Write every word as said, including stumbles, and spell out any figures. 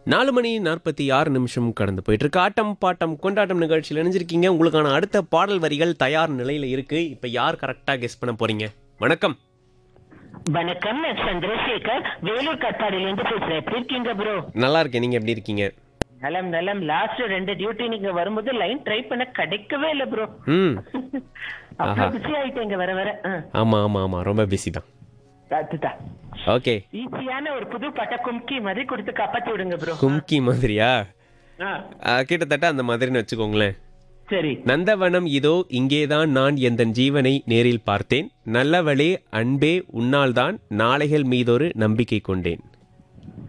நாலு மணி நாற்பத்தி ஆறு நிமிஷம் கடந்து போயிட்டு இருக்கு. ஆட்டம் பாட்டம் கொண்டாட்டம் நிகழ்ச்சியில் இணைஞ்சிருக்கீங்க. உங்களுக்கான அடுத்த பாடல் வரிகள் தயார் நிலையில இருக்கு. இப்ப யார் கரெக்டா கெஸ் பண்ண போறீங்க? வணக்கம். வணக்கம், நான் சந்திரசேகர் வேலூர் கட்பாடியில இருந்து பேசுறேன். எப்படி இருக்கீங்க ப்ரோ? நல்லா இருக்கேன். நீங்க எப்படி இருக்கீங்க? நலம் நலம். லாஸ்ட் ரெண்டு டியூட்டி நீங்க வரும்போது லைன் ட்ரை பண்ண கிடைக்கவே இல்ல ப்ரோ. ம். அப்ப பிஸி ஆயிட்டேங்க வர வர. ஆமா ஆமா ஆமா ரொம்ப பிஸி தான். அதுதான். ஓகே. ஈஸியான ஒரு புது பட்ட கும்கி மாதிரி கொடுத்து காப்பாத்தி விடுங்க ப்ரோ. கும்கி மாதிரியா? ஆ, ஆ, கிட்டத்தட்ட அந்த மாதிரின்னு வச்சுக்கோங்களேன். சரி. நந்தவனம் இதோ இங்கேதான் நான் எந்தன் ஜீவனை நேரில் பார்த்தேன். நல்லவளே அன்பே உன்னால்தான் நாளைகள் மீதொரு நம்பிக்கை கொண்டேன்.